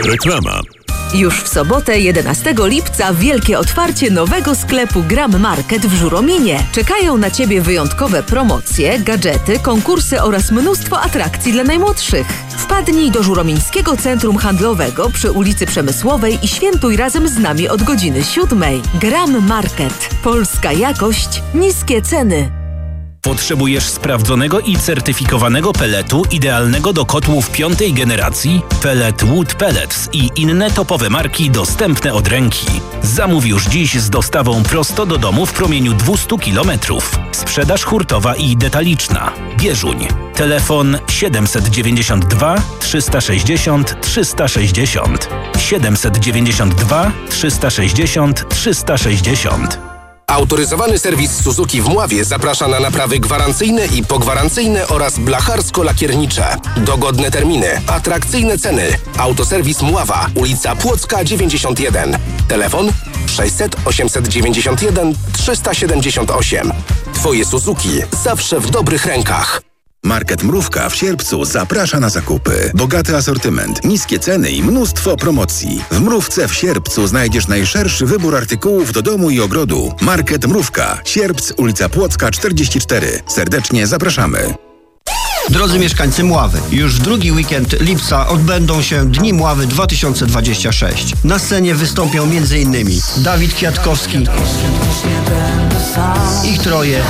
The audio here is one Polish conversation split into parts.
Reklama. Już w sobotę 11 lipca wielkie otwarcie nowego sklepu Gram Market w Żurominie. Czekają na Ciebie wyjątkowe promocje, gadżety, konkursy oraz mnóstwo atrakcji dla najmłodszych. Wpadnij do Żuromińskiego Centrum Handlowego przy ulicy Przemysłowej i świętuj razem z nami od godziny 7. Gram Market. Polska jakość, niskie ceny. Potrzebujesz sprawdzonego i certyfikowanego peletu idealnego do kotłów 5. generacji? Pellet Wood Pellets i inne topowe marki dostępne od ręki. Zamów już dziś z dostawą prosto do domu w promieniu 200 km. Sprzedaż hurtowa i detaliczna. Bieżuń. Telefon 792 360 360. 792 360 360. Autoryzowany serwis Suzuki w Mławie zaprasza na naprawy gwarancyjne i pogwarancyjne oraz blacharsko-lakiernicze. Dogodne terminy, atrakcyjne ceny. Autoserwis Mława, ulica Płocka 91. Telefon 600 891 378. Twoje Suzuki zawsze w dobrych rękach. Market Mrówka w Sierpcu zaprasza na zakupy. Bogaty asortyment, niskie ceny i mnóstwo promocji. W Mrówce w Sierpcu znajdziesz najszerszy wybór artykułów do domu i ogrodu. Market Mrówka, Sierpc, ulica Płocka 44. Serdecznie zapraszamy. Drodzy mieszkańcy Mławy, już w drugi weekend lipca odbędą się Dni Mławy 2026. Na scenie wystąpią m.in. Dawid Kwiatkowski, Ich Troje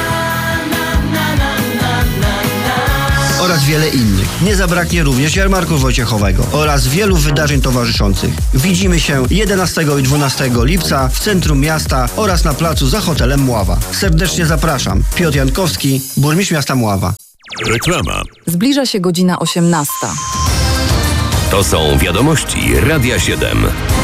oraz wiele innych. Nie zabraknie również jarmarku Wojciechowego oraz wielu wydarzeń towarzyszących. Widzimy się 11 i 12 lipca w centrum miasta oraz na placu za hotelem Mława. Serdecznie zapraszam. Piotr Jankowski, burmistrz miasta Mława. Reklama. Zbliża się godzina 18. To są wiadomości Radia 7.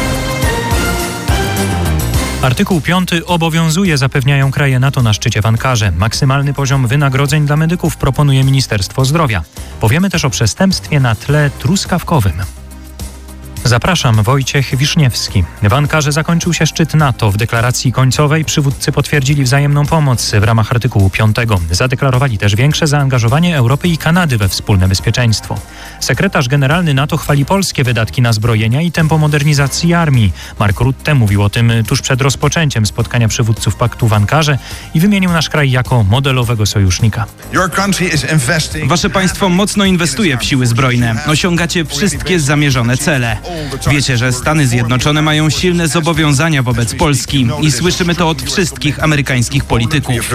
Artykuł 5 obowiązuje, zapewniają kraje NATO na szczycie w Ankarze. Maksymalny poziom wynagrodzeń dla medyków proponuje Ministerstwo Zdrowia. Powiemy też o przestępstwie na tle truskawkowym. Zapraszam, Wojciech Wiszniewski. W Ankarze zakończył się szczyt NATO. W deklaracji końcowej przywódcy potwierdzili wzajemną pomoc w ramach artykułu 5. Zadeklarowali też większe zaangażowanie Europy i Kanady we wspólne bezpieczeństwo. Sekretarz generalny NATO chwali polskie wydatki na zbrojenia i tempo modernizacji armii. Mark Rutte mówił o tym tuż przed rozpoczęciem spotkania przywódców paktu w Ankarze i wymienił nasz kraj jako modelowego sojusznika. Wasze państwo mocno inwestuje w siły zbrojne. Osiągacie wszystkie zamierzone cele. Wiecie, że Stany Zjednoczone mają silne zobowiązania wobec Polski i słyszymy to od wszystkich amerykańskich polityków.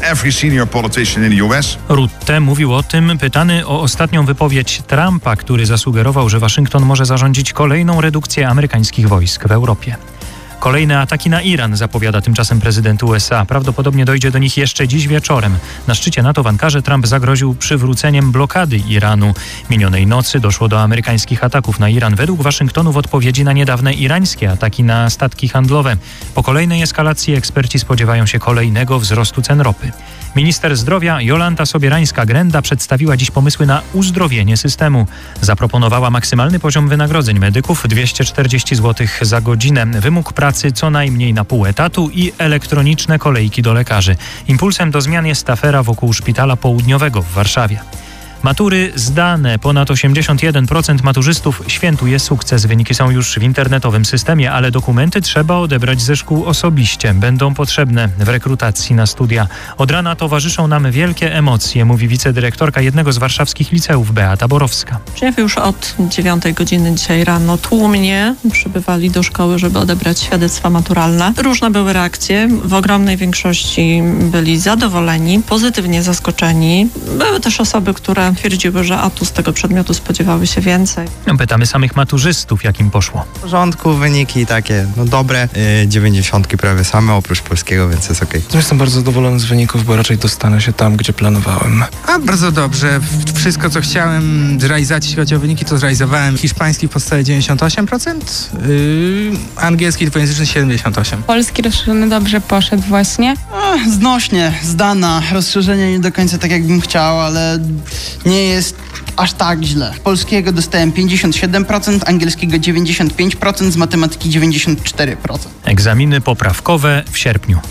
Rutte mówił o tym pytany o ostatnią wypowiedź Trumpa, który zasugerował, że Waszyngton może zarządzić kolejną redukcję amerykańskich wojsk w Europie. Kolejne ataki na Iran, zapowiada tymczasem prezydent USA. Prawdopodobnie dojdzie do nich jeszcze dziś wieczorem. Na szczycie NATO w Ankarze Trump zagroził przywróceniem blokady Iranu. Minionej nocy doszło do amerykańskich ataków na Iran według Waszyngtonu w odpowiedzi na niedawne irańskie ataki na statki handlowe. Po kolejnej eskalacji eksperci spodziewają się kolejnego wzrostu cen ropy. Minister zdrowia Jolanta Sobierańska-Grenda przedstawiła dziś pomysły na uzdrowienie systemu. Zaproponowała maksymalny poziom wynagrodzeń medyków 240 zł za godzinę, wymóg pracy co najmniej na pół etatu i elektroniczne kolejki do lekarzy. Impulsem do zmian jest afera wokół Szpitala Południowego w Warszawie. Matury zdane. Ponad 81% maturzystów świętuje sukces. Wyniki są już w internetowym systemie, ale dokumenty trzeba odebrać ze szkół osobiście. Będą potrzebne w rekrutacji na studia. Od rana towarzyszą nam wielkie emocje, mówi wicedyrektorka jednego z warszawskich liceów Beata Borowska. Uczniowie już od 9 godziny dzisiaj rano tłumnie przybywali do szkoły, żeby odebrać świadectwa maturalne. Różne były reakcje. W ogromnej większości byli zadowoleni, pozytywnie zaskoczeni. Były też osoby, które twierdziły, że z tego przedmiotu spodziewały się więcej. Pytamy samych maturzystów, jak im poszło. W porządku, wyniki takie dobre, 90 prawie same oprócz polskiego, więc jest okej. Jestem bardzo zadowolony z wyników, bo raczej dostanę się tam, gdzie planowałem. Bardzo dobrze. Wszystko, co chciałem zrealizować, jeśli chodzi o wyniki, to zrealizowałem. Hiszpański w podstawie 98%, angielski dwujęzyczny 78%. Polski rozszerzony dobrze poszedł właśnie. Znośnie, zdana. Rozszerzenie nie do końca tak, jakbym chciał, ale nie jest aż tak źle. Polskiego dostałem 57%, angielskiego 95%, z matematyki 94%. Egzaminy poprawkowe w sierpniu.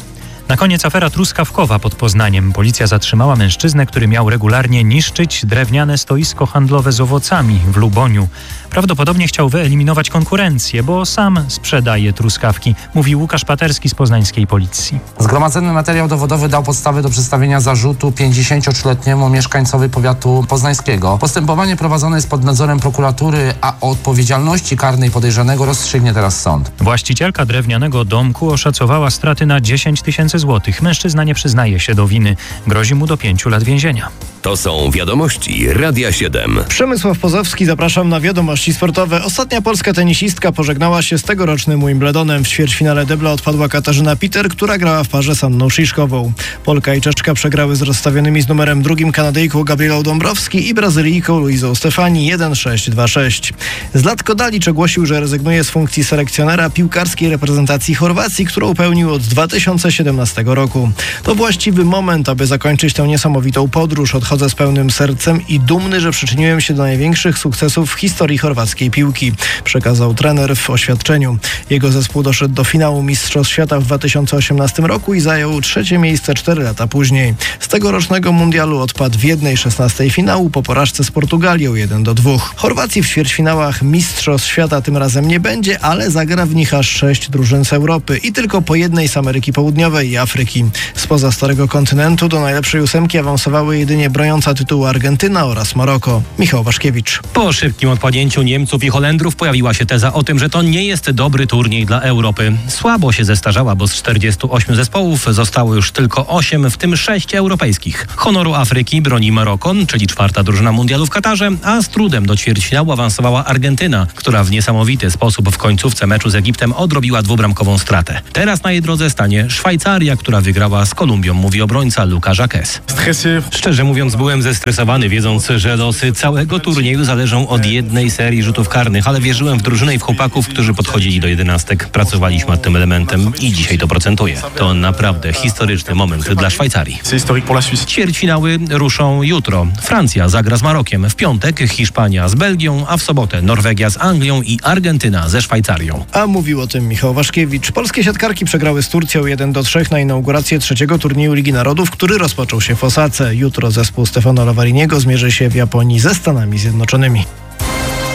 Na koniec afera truskawkowa pod Poznaniem. Policja zatrzymała mężczyznę, który miał regularnie niszczyć drewniane stoisko handlowe z owocami w Luboniu. Prawdopodobnie chciał wyeliminować konkurencję, bo sam sprzedaje truskawki, mówi Łukasz Paterski z poznańskiej policji. Zgromadzony materiał dowodowy dał podstawy do przedstawienia zarzutu 53-letniemu mieszkańcowi powiatu poznańskiego. Postępowanie prowadzone jest pod nadzorem prokuratury, a o odpowiedzialności karnej podejrzanego rozstrzygnie teraz sąd. Właścicielka drewnianego domku oszacowała straty na 10 000 złotych. Mężczyzna nie przyznaje się do winy. Grozi mu do 5 lat więzienia. To są wiadomości Radia 7. Przemysław Pozowski, zapraszam na wiadomości sportowe. Ostatnia polska tenisistka pożegnała się z tegorocznym Wimbledonem. W ćwierćfinale debla odpadła Katarzyna Peter, która grała w parze z Anną Szyszkową. Polka i Czeszka przegrały z rozstawionymi z numerem 2 Kanadyjką Gabrielą Dąbrowski i Brazylijką Luizą Stefani 1-6, 2-6. Zlatko Dalic ogłosił, że rezygnuje z funkcji selekcjonera piłkarskiej reprezentacji Chorwacji, którą pełnił od 2017 roku. To właściwy moment, aby zakończyć tę niesamowitą podróż. Odchodzę z pełnym sercem i dumny, że przyczyniłem się do największych sukcesów w historii chorwackiej piłki, przekazał trener w oświadczeniu. Jego zespół doszedł do finału Mistrzostw Świata w 2018 roku i zajął 3. miejsce 4 lata później. Z tegorocznego mundialu odpadł w 1/16 finału po porażce z Portugalią 1-2. Chorwacji w ćwierćfinałach Mistrzostw Świata tym razem nie będzie, ale zagra w nich aż 6 drużyn z Europy i tylko po jednej z Ameryki Południowej i Afryki. Spoza Starego Kontynentu do najlepszej 8 awansowały jedynie broniąca tytułu Argentyna oraz Maroko. Michał Waszkiewicz. Po szybkim odpadnięciu Niemców i Holendrów pojawiła się teza o tym, że to nie jest dobry turniej dla Europy. Słabo się zestarzała, bo z 48 zespołów zostało już tylko 8, w tym 6 europejskich. Honoru Afryki broni Maroko, czyli 4. drużyna mundialu w Katarze, a z trudem do ćwierćfinału awansowała Argentyna, która w niesamowity sposób w końcówce meczu z Egiptem odrobiła 2-bramkową stratę. Teraz na jej drodze stanie Szwajcaria, która wygrała z Kolumbią, mówi obrońca Luka Jacques. Szczerze mówiąc, byłem zestresowany, wiedząc, że losy całego turnieju zależą od jednej serii rzutów karnych, ale wierzyłem w drużynę i w chłopaków, którzy podchodzili do 11. Pracowaliśmy nad tym elementem i dzisiaj to procentuje. To naprawdę historyczny moment dla Szwajcarii. Ćwierćfinały ruszą jutro. Francja zagra z Marokiem, w piątek Hiszpania z Belgią, a w sobotę Norwegia z Anglią i Argentyna ze Szwajcarią. A mówił o tym Michał Waszkiewicz. Polskie siatkarki przegrały z Turcją 1-3 na inaugurację 3. turnieju Ligi Narodów, który rozpoczął się w Osace. Jutro zespół Stefano Lavariniego zmierzy się w Japonii ze Stanami Zjednoczonymi.